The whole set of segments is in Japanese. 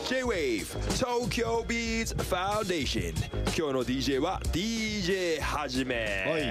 J-Wave 東京ビーツファウンデーション。今日の DJ は DJ はじめ。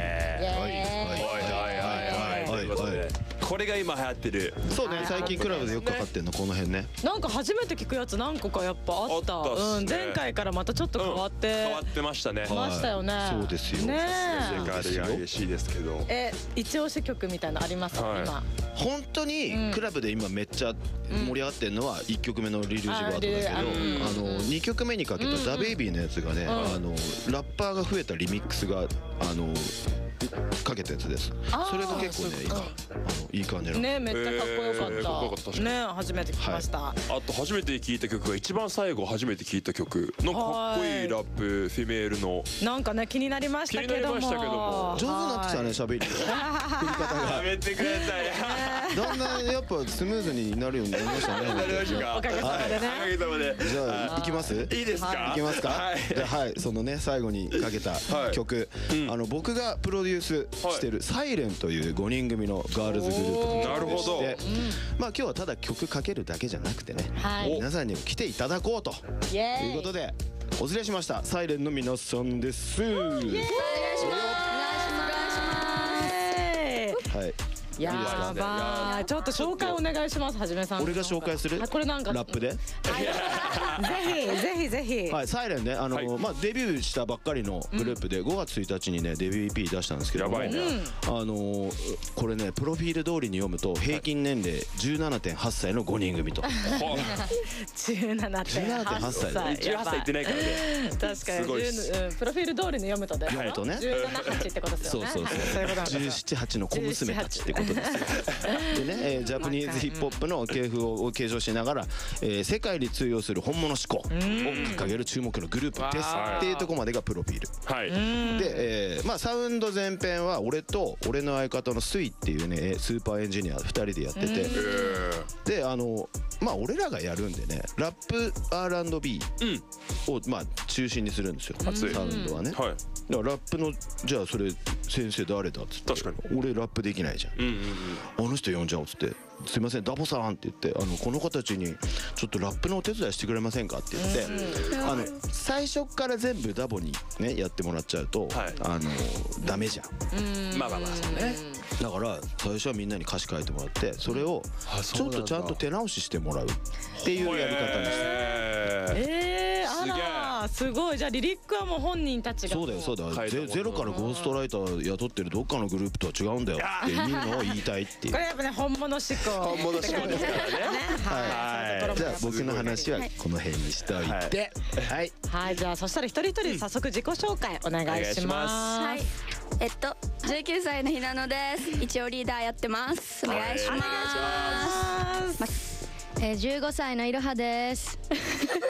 これが今流行ってる。 そうね、最近クラブでよくかかってんのこの辺ね。 なんか初めて聞くやつ何個かやっぱあった。 あったっすね。 前回からまたちょっと変わってましたね。 ましたよね。 そうですよ。 ね世界が嬉しいですけど。 一押し曲みたいなのありますか今？ 本当にクラブで今めっちゃ盛り上がってるのは1曲目のリルージュバードだけど、2曲目にかけたダベイビーのやつがね、ラッパーが増えたリミックスがかけたやつです。それが結構ねいい感じのね、めっちゃかっこよかったね。初めて聞きました。 あと初めて聞いた曲が一番最後初めて聞いた曲のかっこいいラップ、フィメールのなんかね気になりましたけども上手になってきたね、喋り振り方が。 やめてください。 だんだんやっぱスムーズになるようになりましたね。 なりましたか。 おかげさまでね。 おかげさまで。 じゃあ行きます？いいいですか？ 行きますか？じゃあはい、そのね最後にかけた曲、僕がプロデュースしてるサイレンという5人組のガールズグループの曲でして、まあ今日はただ曲かけるだけじゃなくてね、皆さんにも来ていただこうということでお連れしました。サイレンの皆さんです。お願いします。はい。 やばい。ちょっと紹介お願いします。はじめさん。 俺が紹介する？ これなんかラップで？ ぜひ。 はい、サイレンね、まあデビューしたばっかりのグループで5月1日にねデビュー EP 出したんですけども、これねプロフィール通りに読むと平均年齢 17.8 歳の5人組と。 17.8歳。 18歳いってないからね。 確かにプロフィール通りに読むとね。 読むとね。 17、8ってことですよね。 そう。17、8の小娘たちってことですよ。でね、ジャパニーズヒップホップの系譜を継承しながら世界に通用する本物思考を掲げる注目のグループですっていうところまでがプロフィールで、まあサウンド前編は俺と俺の相方のスイっていうねスーパーエンジニア2人でやってて、でまあ俺らがやるんでねラップ R&B をまあ中心にするんですよ、サウンドはね。だからラップのじゃあそれ先生誰だっつって、俺ラップできないじゃん、あの人呼んじゃおうっつって、すいませんダボさんって言って、この子たちにちょっとラップのお手伝いしてくれませんかって言って、最初から全部ダボにねやってもらっちゃうとダメじゃん。まあそうね。だから最初はみんなに歌詞書いてもらって、それをちょっとちゃんと手直ししてもらうっていうやり方にして。 あらすごい。じゃあリリックはもう本人たちが。 そうだよゼロからゴーストライター雇ってるどっかのグループとは違うんだよっていうのを言いたいっていう。 これやっぱね本物思考ですからね。 じゃあ僕の話はこの辺にしておいて、 はい、じゃあそしたら一人一人早速自己紹介お願いします。 19歳のひなのです。一応リーダーやってます。お願いします。15歳のいろはです。